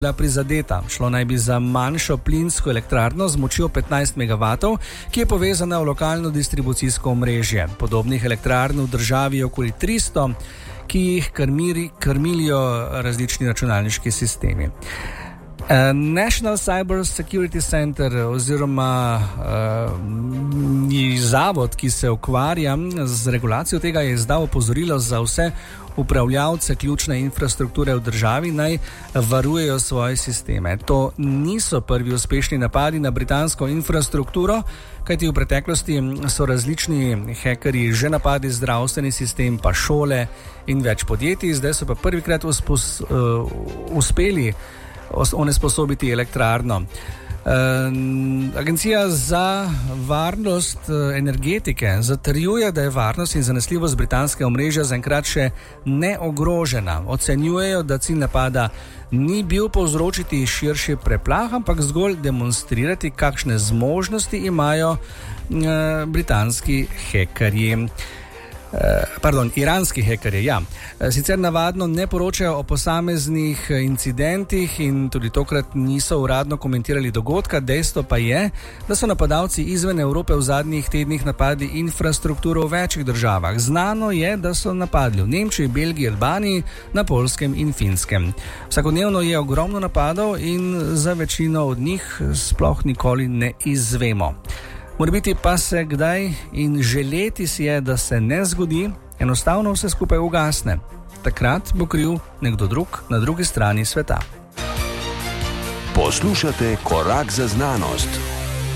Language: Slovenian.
bila prizadeta. Šlo naj bi za manjšo plinsko elektrarno z močjo 15 MW, ki je povezana v lokalno distribucijsko omrežje. Podobnih elektrarn v državi je okoli 300, ki jih krmilijo različni računalniški sistemi. National Cyber Security Center oziroma zavod, ki se ukvarja z regulacijo tega, je izdal opozorilo za vse upravljavce ključne infrastrukture v državi, naj varujejo svoje sisteme. To niso prvi uspešni napadi na britansko infrastrukturo, kajti v preteklosti so različni hekerji že napadli zdravstveni sistem, pa šole in več podjetij, zdaj so pa prvikrat uspeli onesposobiti elektrarno. Agencija za varnost energetike zatrjuje, da je varnost in zanesljivost britanskega omrežja zaenkrat še neogrožena. Ocenjujejo, da cilj napada ni bil povzročiti širši preplah, ampak zgolj demonstrirati, kakšne zmožnosti imajo britanski hekerji. Iranski hekerji, ja. Sicer navadno ne poročajo o posameznih incidentih in tudi tokrat niso uradno komentirali dogodka. Dejstvo pa je, da so napadalci izven Evrope v zadnjih tednih napadli infrastrukturo v večjih državah. Znano je, da so napadli v Nemčiji, Belgiji, Albaniji, na Poljskem in Finskem. Vsakodnevno je ogromno napadov in za večino od njih sploh nikoli ne izvemo. Morebiti pa se kdaj in želeti si je, da se ne zgodi, enostavno vse skupaj ugasne. Takrat bo kriv nekdo drug na drugi strani sveta. Poslušate Korak za znanost.